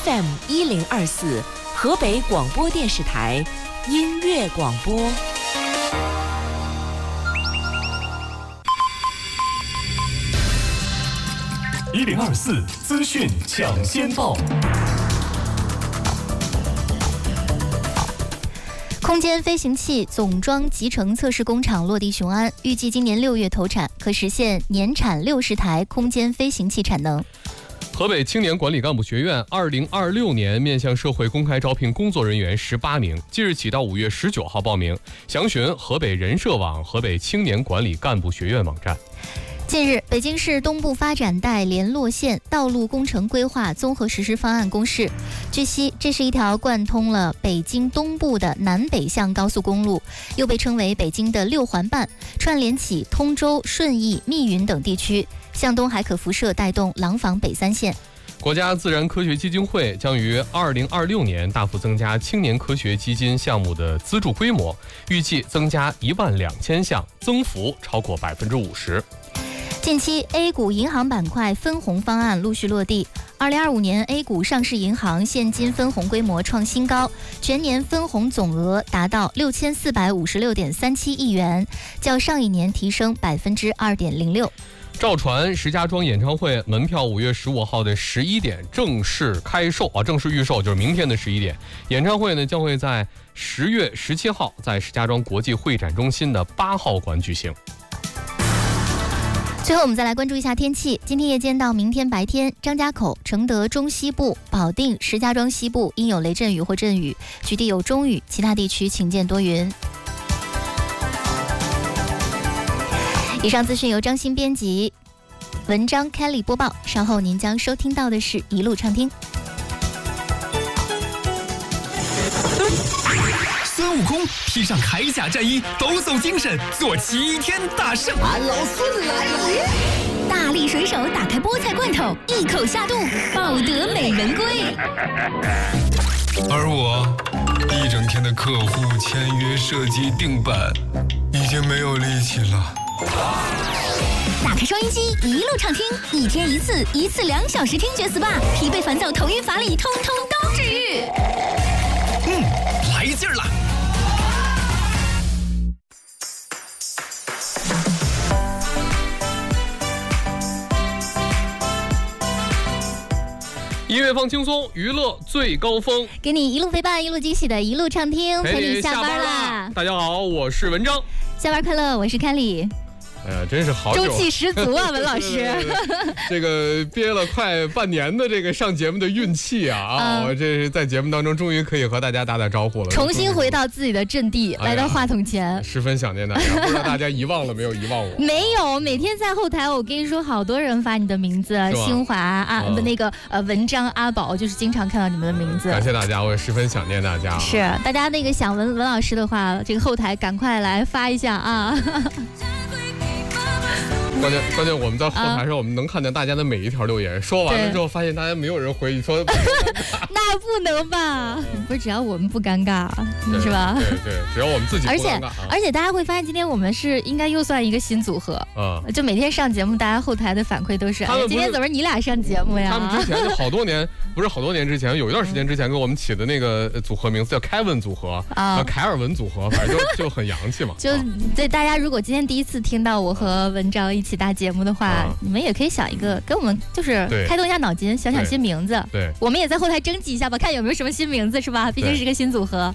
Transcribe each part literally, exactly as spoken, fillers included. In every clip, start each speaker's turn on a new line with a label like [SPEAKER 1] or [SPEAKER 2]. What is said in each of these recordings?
[SPEAKER 1] F M 一零二四，河北广播电视台音乐广播。
[SPEAKER 2] 一零二四资讯抢先报。
[SPEAKER 3] 空间飞行器总装集成测试工厂落地雄安，预计今年六月投产，可实现年产六十台空间飞行器产能。
[SPEAKER 4] 河北青年管理干部学院二零二六年面向社会公开招聘工作人员十八名，即日起到五月十九号报名，详询河北人社网、河北青年管理干部学院网站。
[SPEAKER 3] 近日，北京市东部发展带联络线道路工程规划综合实施方案公示。据悉，这是一条贯通了北京东部的南北向高速公路，又被称为北京的六环半，串联起通州、顺义、密云等地区，向东还可辐射带动廊坊北三线。
[SPEAKER 4] 国家自然科学基金会将于二零二六年大幅增加青年科学基金项目的资助规模，预计增加一万两千项，增幅超过百分之五十。
[SPEAKER 3] 近期 A 股银行板块分红方案陆续落地。二零二五年 A 股上市银行现金分红规模创新高，全年分红总额达到六千四百五十六点三七亿元，较上一年提升百分之二点零六。
[SPEAKER 4] 赵传石家庄演唱会门票五月十五号的十一点正式开售啊，正式预售就是明天的十一点。演唱会呢将会在十月十七号在石家庄国际会展中心的八号馆举行。
[SPEAKER 3] 最后我们再来关注一下天气。今天夜间到明天白天，张家口、承德中西部、保定、石家庄西部应有雷阵雨或阵雨，局地有中雨，其他地区晴间多云。以上资讯由张欣编辑，文章 Kelly 播报。稍后您将收听到的是一路畅听。
[SPEAKER 5] 孙悟空披上铠甲战衣，抖擞精神，做齐天大圣。
[SPEAKER 6] 俺老孙来了！
[SPEAKER 7] 大力水手打开菠菜罐头，一口下肚，抱得美人归。
[SPEAKER 8] 而我一整天的客户签约、设计、定版，已经没有力气了。
[SPEAKER 7] 打开收音机，一路畅听，一天一次，一次两小时听觉 S P A， 疲惫烦躁、头晕乏力，通通都治愈。
[SPEAKER 5] 嗯，来劲儿了！
[SPEAKER 4] 音乐放轻松，娱乐最高峰，
[SPEAKER 3] 给你一路陪伴，一路惊喜的一路畅听，陪你下班啦！
[SPEAKER 4] 大家好，我是文章，
[SPEAKER 3] 下班快乐，我是凯里。
[SPEAKER 4] 哎呀，真是好久，
[SPEAKER 3] 中气十足啊，文老师。
[SPEAKER 4] 对对对这个憋了快半年的这个上节目的运气啊啊！我、嗯、这是在节目当中终于可以和大家打打招呼了，
[SPEAKER 3] 重新回到自己的阵地，哎、来到话筒前，
[SPEAKER 4] 十分想念大家。不知道大家遗忘了没有？遗忘我？
[SPEAKER 3] 没有，每天在后台，我跟你说，好多人发你的名字，新华啊，嗯、那个呃文章阿宝，就是经常看到你们的名字。
[SPEAKER 4] 感谢大家，我也十分想念大家。
[SPEAKER 3] 是，大家那个想文文老师的话，这个后台赶快来发一下啊。
[SPEAKER 4] 关键关键，我们在后台上，我们能看见大家的每一条留言。说完了之后，发现大家没有人回，说
[SPEAKER 3] 那不能吧？不是，只要我们不尴尬，是吧？
[SPEAKER 4] 对对，只要我们自己不尴尬。而且
[SPEAKER 3] 而且，大家会发现，今天我们是应该又算一个新组合啊！就每天上节目，大家后台的反馈都是，哎，今天怎么你俩上节目呀？
[SPEAKER 4] 他们之前就好多年，不是好多年之前，有一段时间之前给我们起的那个组合名字叫 Kevin 组合啊，凯尔文组合，反正就就很洋气嘛。
[SPEAKER 3] 就对大家，如果今天第一次听到我和文章一起搭节目的话，啊、你们也可以想一个，给我们就是开动一下脑筋，想想新名字。
[SPEAKER 4] 对，
[SPEAKER 3] 我们也在后台征集一下吧，看有没有什么新名字，是吧？毕竟是个新组合。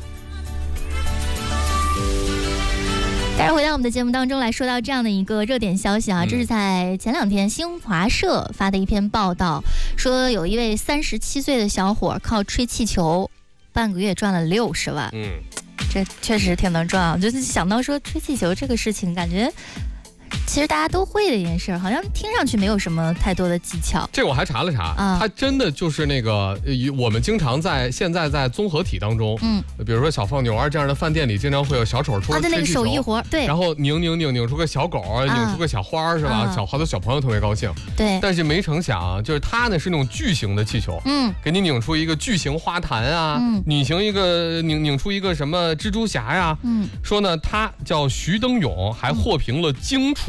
[SPEAKER 3] 待会儿回到我们的节目当中来说到这样的一个热点消息啊，嗯、这是在前两天新华社发的一篇报道，说有一位三十七岁的小伙靠吹气球，半个月赚了六十万。嗯，这确实挺能赚啊！就是想到说吹气球这个事情，感觉。其实大家都会的一件事，好像听上去没有什么太多的技巧。
[SPEAKER 4] 这我还查了查，啊、它真的就是那个我们经常在现在在综合体当中，嗯，比如说小放牛啊这样的饭店里，经常会有小丑出来吹气球，
[SPEAKER 3] 啊，那个手艺活，对，
[SPEAKER 4] 然后拧拧拧拧出个小狗，啊、拧出个小花，是吧？啊、小好多小朋友特别高兴，
[SPEAKER 3] 对。
[SPEAKER 4] 但是没成想啊，就是它呢是那种巨型的气球，嗯，给你拧出一个巨型花坛啊，嗯，拧型一个拧拧出一个什么蜘蛛侠呀，嗯，说呢他叫徐登勇，还获评了荆楚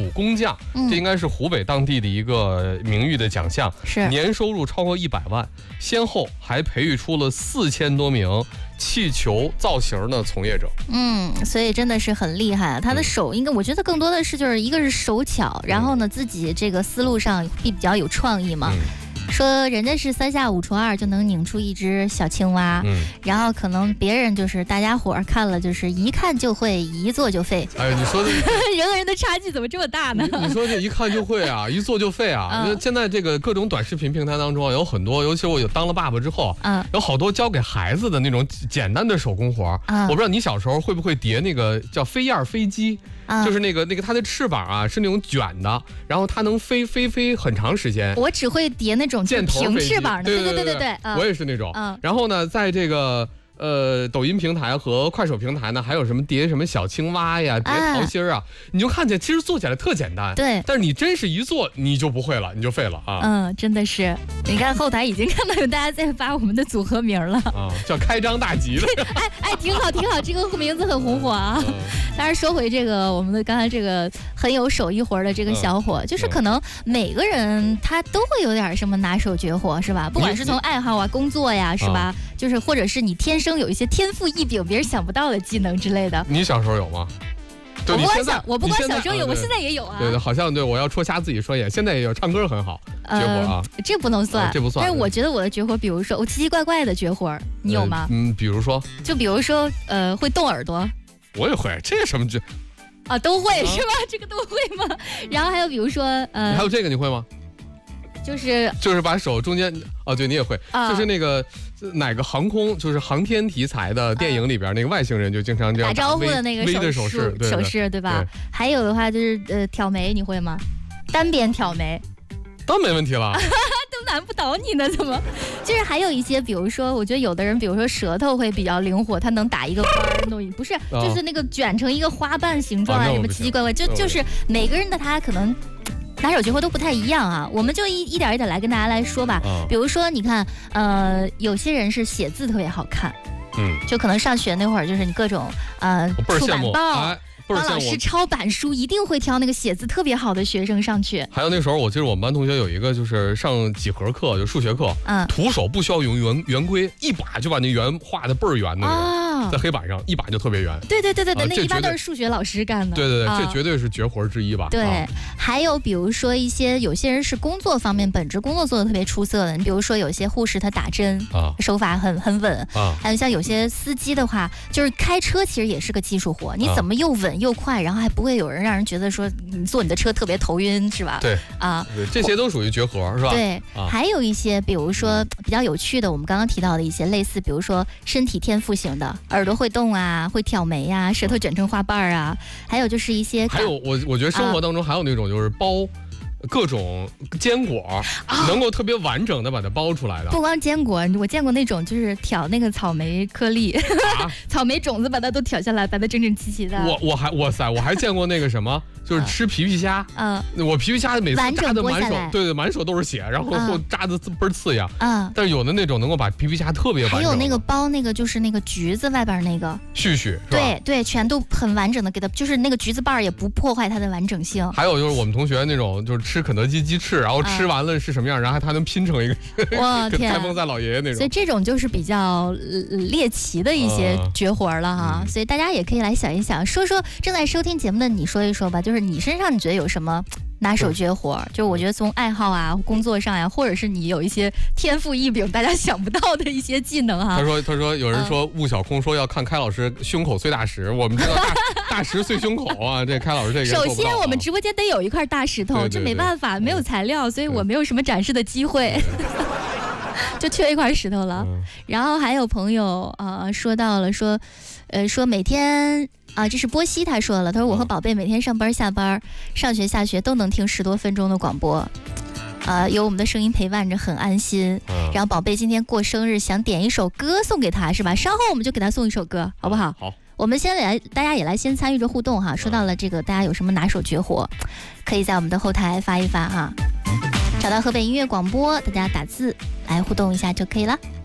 [SPEAKER 4] 工匠，
[SPEAKER 3] 嗯
[SPEAKER 4] 这应该是湖北当地的一个名誉的奖项，
[SPEAKER 3] 是
[SPEAKER 4] 年收入超过一百万，先后还培育出了四千多名气球造型的从业者。
[SPEAKER 3] 嗯，所以真的是很厉害啊！他的手应该，我觉得更多的是就是一个是手巧，然后呢自己这个思路上比较有创意嘛。
[SPEAKER 4] 嗯
[SPEAKER 3] 说人家是三下五除二就能拧出一只小青蛙，
[SPEAKER 4] 嗯，
[SPEAKER 3] 然后可能别人就是大家伙儿看了就是一看就会，一做就废。
[SPEAKER 4] 哎，你说的
[SPEAKER 3] 人和人的差距怎么这么大呢？
[SPEAKER 4] 你, 你说这一看就会啊，一做就废啊！
[SPEAKER 3] 嗯
[SPEAKER 4] 因为现在这个各种短视频平台当中啊，有很多，尤其我有当了爸爸之后，
[SPEAKER 3] 嗯，
[SPEAKER 4] 有好多教给孩子的那种简单的手工活。
[SPEAKER 3] 嗯
[SPEAKER 4] 我不知道你小时候会不会叠那个叫飞燕飞机。
[SPEAKER 3] 嗯
[SPEAKER 4] 就是那个那个它的翅膀啊是那种卷的，然后它能飞飞飞很长时间。
[SPEAKER 3] 我只会叠那种
[SPEAKER 4] 箭头
[SPEAKER 3] 平翅膀的，
[SPEAKER 4] 对
[SPEAKER 3] 对对
[SPEAKER 4] 对
[SPEAKER 3] 对对，
[SPEAKER 4] 我也是那种。
[SPEAKER 3] 嗯，
[SPEAKER 4] 然后呢，在这个呃抖音平台和快手平台呢，还有什么叠什么小青蛙呀，叠桃心儿啊，你就看见其实做起来特简单，
[SPEAKER 3] 对，
[SPEAKER 4] 但是你真是一做你就不会了，你就废了啊。
[SPEAKER 3] 嗯，真的是，你看后台已经看到有大家在发我们的组合名了
[SPEAKER 4] 啊，叫开张大吉的。
[SPEAKER 3] 哎哎，挺好挺好，这个名字很红火啊。
[SPEAKER 4] 嗯
[SPEAKER 3] 当然说回这个我们的刚才这个很有手艺活的这个小伙，
[SPEAKER 4] 嗯、
[SPEAKER 3] 就是可能每个人他都会有点什么拿手绝活，是吧？不管是从爱好啊、工作呀，是吧？嗯、就是或者是你天生有一些天赋异禀、别人想不到的技能之类的。
[SPEAKER 4] 你小时候有吗？
[SPEAKER 3] 我不光小，我不光小时候有，
[SPEAKER 4] 啊、
[SPEAKER 3] 我现在也有啊。
[SPEAKER 4] 对对，好像对我要戳瞎自己双眼，现在也有，唱歌很好，绝活啊，
[SPEAKER 3] 呃、这不能算、
[SPEAKER 4] 啊，这不算。
[SPEAKER 3] 但是我觉得我的绝活，比如说我奇奇怪怪的绝活，你有吗？
[SPEAKER 4] 呃、嗯，比如说，
[SPEAKER 3] 就比如说，呃，会动耳朵。
[SPEAKER 4] 我也会，这什么绝？
[SPEAKER 3] 啊，都会、啊、是吧？这个都会吗？然后还有比如说，呃，
[SPEAKER 4] 还有这个你会吗？
[SPEAKER 3] 就是
[SPEAKER 4] 就是把手中间，哦，对你也会，
[SPEAKER 3] 啊、
[SPEAKER 4] 就是那个哪个航空，就是航天题材的电影里边、啊、那个外星人就经常这样
[SPEAKER 3] 打招呼的那个手
[SPEAKER 4] 手势，对
[SPEAKER 3] 手势对吧？
[SPEAKER 4] 对
[SPEAKER 3] 还有的话就是呃挑眉，你会吗？单边挑眉。
[SPEAKER 4] 当然没问题了，
[SPEAKER 3] 都难不倒你呢，怎么？就是还有一些，比如说，我觉得有的人，比如说舌头会比较灵活，他能打一个花儿，弄一不是，
[SPEAKER 4] 哦、
[SPEAKER 3] 就是那个卷成一个花瓣形状啊，
[SPEAKER 4] 哦、
[SPEAKER 3] 什么奇奇怪怪，就就是每个人的他可能拿手绝活都不太一样啊。我们就一一点一点来跟大家来说吧。
[SPEAKER 4] 哦、
[SPEAKER 3] 比如说，你看，呃，有些人是写字特别好看，
[SPEAKER 4] 嗯，
[SPEAKER 3] 就可能上学那会儿，就是你各种呃出版报。帮老师抄板书，一定会挑那个写字特别好的学生上去。
[SPEAKER 4] 还有那时候，我记得我们班同学有一个，就是上几何课，就数学课，
[SPEAKER 3] 嗯，
[SPEAKER 4] 徒手不需要用圆圆规，一把就把那圆画的倍儿圆的那种，
[SPEAKER 3] 哦、
[SPEAKER 4] 在黑板上一把就特别圆。
[SPEAKER 3] 对对对对对，
[SPEAKER 4] 啊、
[SPEAKER 3] 那一般都是数学老师干的。
[SPEAKER 4] 对对对，
[SPEAKER 3] 啊、
[SPEAKER 4] 这绝对是绝活之一吧。
[SPEAKER 3] 对，
[SPEAKER 4] 啊、
[SPEAKER 3] 还有比如说一些有些人是工作方面本职工作做的特别出色的，你比如说有些护士他打针
[SPEAKER 4] 啊，
[SPEAKER 3] 手法很很稳
[SPEAKER 4] 啊，
[SPEAKER 3] 还有像有些司机的话，就是开车其实也是个技术活，你怎么又稳又快，然后还不会有人让人觉得说你坐你的车特别头晕，是吧？
[SPEAKER 4] 对
[SPEAKER 3] 啊，
[SPEAKER 4] 对，这些都属于绝活，是吧？
[SPEAKER 3] 对，
[SPEAKER 4] 啊、
[SPEAKER 3] 还有一些比如说比较有趣的，我们刚刚提到的一些类似，比如说身体天赋型的，耳朵会动啊，会挑眉啊，舌头卷成花瓣啊，还有就是一些，
[SPEAKER 4] 还有我我觉得生活当中还有那种就是包。啊各种坚果、啊、能够特别完整的把它包出来的，
[SPEAKER 3] 不光坚果，我见过那种就是挑那个草莓颗粒，啊、草莓种子把它都挑下来，把它整整齐齐的。
[SPEAKER 4] 我我还哇塞，我还见过那个什么，就是吃皮皮虾，嗯、啊，我皮皮虾每次扎的满手，对对，满手都是血，然后后扎的倍儿刺痒，啊，但是有的那种能够把皮皮虾特别完整，
[SPEAKER 3] 还有那个包那个就是那个橘子外边那个
[SPEAKER 4] 絮絮，
[SPEAKER 3] 对对，全都很完整的给它，就是那个橘子瓣也不破坏它的完整性。
[SPEAKER 4] 还有就是我们同学那种就是吃肯德基鸡翅。然后吃完了是什么样，啊、然后他能拼成一个
[SPEAKER 3] 哇天，
[SPEAKER 4] 开封赛老爷爷那种。
[SPEAKER 3] 所以这种就是比较猎奇的一些绝活了哈。嗯、所以大家也可以来想一想，说说正在收听节目的你说一说吧，就是你身上你觉得有什么拿手绝活？就我觉得从爱好啊、工作上呀，或者是你有一些天赋异禀，大家想不到的一些技能哈。
[SPEAKER 4] 他说：“他说有人说吴小空说要看开老师胸口碎大石，我们知道大大石碎胸口啊，这开老师这个。
[SPEAKER 3] 首先我们直播间得有一块大石头，这没办法，没有材料，所以我没有什么展示的机会。”就缺一块石头了。嗯、然后还有朋友啊、呃、说到了说，呃说每天啊，这是波西他说了，他说我和宝贝每天上班下班、上学下学都能听十多分钟的广播。啊、呃，有我们的声音陪伴着，很安心。嗯、然后宝贝今天过生日，想点一首歌送给他，是吧？稍后我们就给他送一首歌，好不好？
[SPEAKER 4] 好。
[SPEAKER 3] 我们先来，大家也来先参与着互动哈。说到了这个，大家有什么拿手绝活，可以在我们的后台发一发哈。找到河北音乐广播，大家打字来互动一下就可以了。